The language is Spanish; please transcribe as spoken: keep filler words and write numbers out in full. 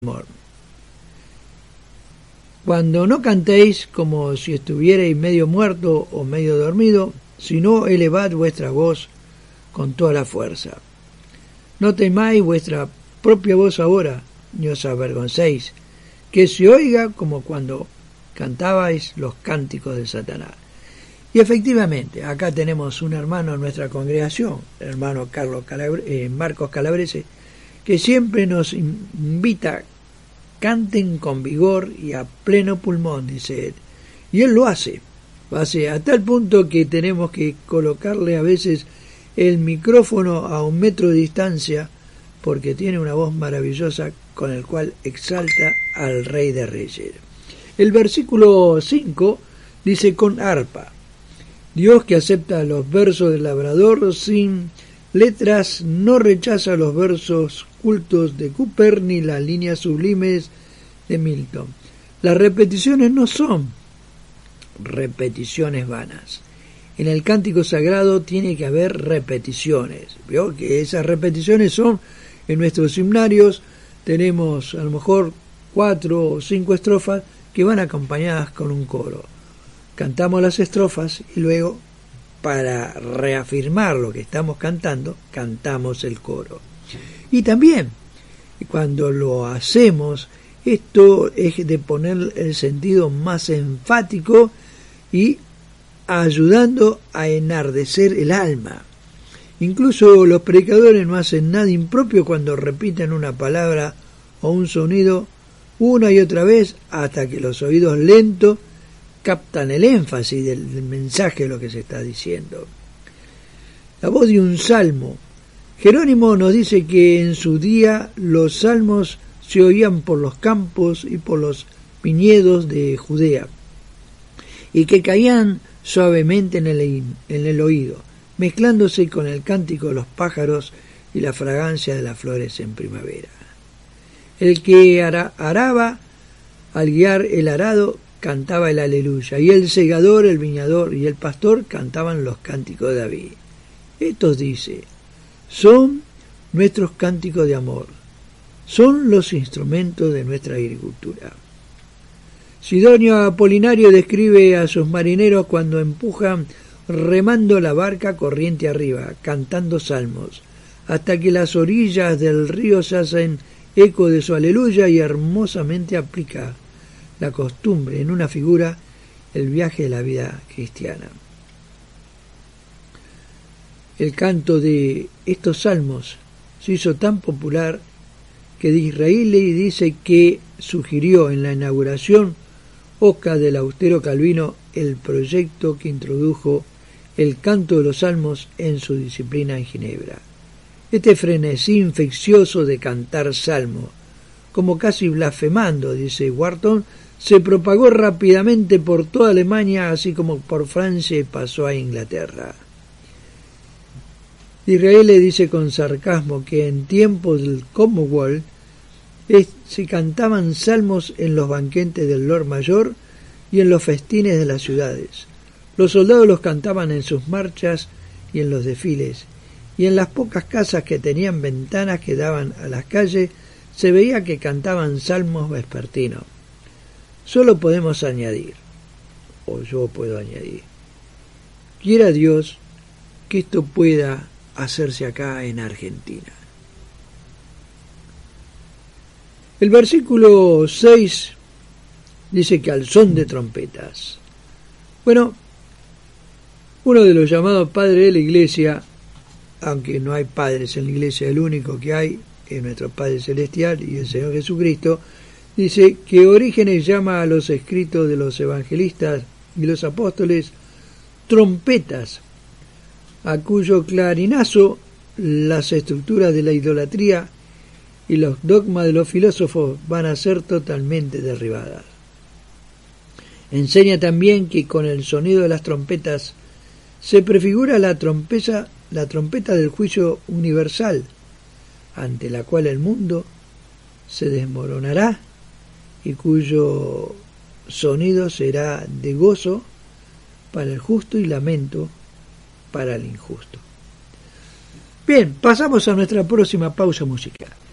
amor. Cuando no cantéis como si estuvierais medio muerto o medio dormido, sino elevad vuestra voz con toda la fuerza. No temáis vuestra propia voz ahora, ni os avergoncéis, que se oiga como cuando cantabais los cánticos de Satanás. Y efectivamente, acá tenemos un hermano en nuestra congregación, el hermano Carlos Calabre, eh, Marcos Calabrese, que siempre nos invita, canten con vigor y a pleno pulmón, dice él. Y él lo hace, lo hace a tal punto que tenemos que colocarle a veces el micrófono a un metro de distancia, porque tiene una voz maravillosa con el cual exalta al Rey de Reyes. El versículo cinco dice: con arpa. Dios, que acepta los versos del labrador sin letras, no rechaza los versos cultos de Cooper ni las líneas sublimes de Milton. Las repeticiones no son repeticiones vanas. En el cántico sagrado tiene que haber repeticiones. ¿Vio? Que esas repeticiones son, en nuestros himnarios tenemos a lo mejor cuatro o cinco estrofas que van acompañadas con un coro. Cantamos las estrofas y luego, para reafirmar lo que estamos cantando, cantamos el coro. Y también, cuando lo hacemos, esto es de poner el sentido más enfático y ayudando a enardecer el alma. Incluso los predicadores no hacen nada impropio cuando repiten una palabra o un sonido una y otra vez hasta que los oídos lentos captan el énfasis del, del mensaje de lo que se está diciendo. La voz de un salmo. Jerónimo nos dice que en su día los salmos se oían por los campos y por los viñedos de Judea, y que caían suavemente en el, en el oído, mezclándose con el cántico de los pájaros y la fragancia de las flores en primavera. El que ara, araba al guiar el arado cantaba el aleluya, y el segador, el viñador y el pastor cantaban los cánticos de David. Estos, dice, son nuestros cánticos de amor, son los instrumentos de nuestra agricultura. Sidonio Apolinario describe a sus marineros cuando empujan remando la barca corriente arriba, cantando salmos, hasta que las orillas del río se hacen eco de su aleluya, y hermosamente aplica la costumbre en una figura el viaje de la vida cristiana. El canto de estos salmos se hizo tan popular que Disraeli dice que sugirió en la inauguración Oscar del Austero Calvino el proyecto que introdujo el canto de los salmos en su disciplina en Ginebra. Este frenesí infeccioso de cantar salmos, como casi blasfemando, dice Wharton, se propagó rápidamente por toda Alemania, así como por Francia, y pasó a Inglaterra. Israel le dice con sarcasmo que en tiempos del Commonwealth es, se cantaban salmos en los banquetes del Lord Mayor y en los festines de las ciudades. Los soldados los cantaban en sus marchas y en los desfiles, y en las pocas casas que tenían ventanas que daban a las calles se veía que cantaban salmos vespertinos. Solo podemos añadir, o yo puedo añadir, quiera Dios que esto pueda hacerse acá en Argentina. El versículo seis dice que al son de trompetas. Bueno, uno de los llamados padres de la iglesia, aunque no hay padres en la iglesia, el único que hay es nuestro Padre Celestial y el Señor Jesucristo, dice que Orígenes llama a los escritos de los evangelistas y los apóstoles trompetas, a cuyo clarinazo las estructuras de la idolatría y los dogmas de los filósofos van a ser totalmente derribadas. Enseña también que con el sonido de las trompetas se prefigura la trompeta, la trompeta del juicio universal, ante la cual el mundo se desmoronará y cuyo sonido será de gozo para el justo y lamento para el injusto. Bien, pasamos a nuestra próxima pausa musical.